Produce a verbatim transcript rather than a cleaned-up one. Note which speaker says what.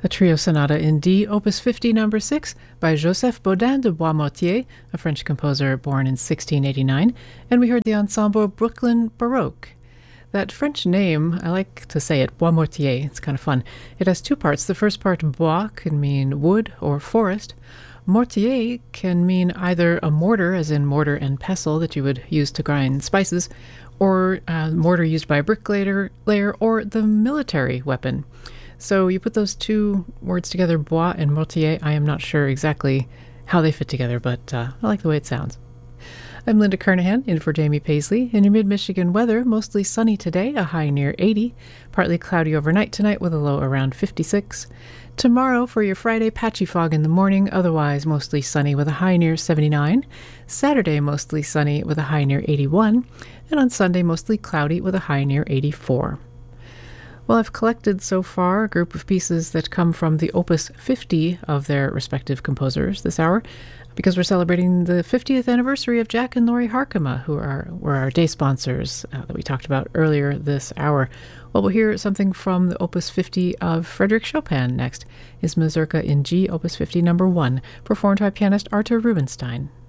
Speaker 1: A trio sonata in D, opus fifty, number six, by Joseph Bodin de Boismortier, a French composer born in sixteen eighty-nine, and we heard the ensemble Brooklyn Baroque. That French name, I like to say it, Boismortier, it's kind of fun. It has two parts. The first part, bois, can mean wood or forest. Mortier can mean either a mortar, as in mortar and pestle that you would use to grind spices, or a mortar used by a bricklayer, layer, or the military weapon. So you put those two words together, bois and mortier. I am not sure exactly how they fit together, but uh, I like the way it sounds. I'm Linda Kernahan, in for Jamie Paisley. In your mid-Michigan weather, mostly sunny today, a high near eighty. Partly cloudy overnight tonight with a low around fifty-six. Tomorrow, for your Friday, patchy fog in the morning, otherwise mostly sunny with a high near seventy-nine. Saturday, mostly sunny with a high near eighty-one. And on Sunday, mostly cloudy with a high near eighty-four. Well, I've collected so far a group of pieces that come from the opus fifty of their respective composers this hour, because we're celebrating the fiftieth anniversary of Jack and Lori Harkema, who are were our day sponsors uh, that we talked about earlier this hour. Well, we'll hear something from the opus fifty of Frédéric Chopin next. Is Mazurka in G, opus fifty, number one, performed by pianist Artur Rubinstein.